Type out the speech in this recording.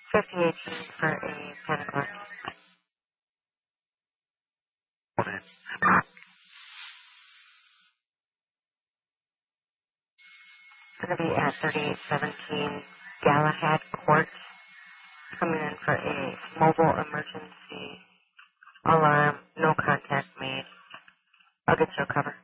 5018 for a panic alarm. It's going to be at 3817 Galahad Court. Coming in for a mobile emergency alarm. No contact made. I'll get you a cover.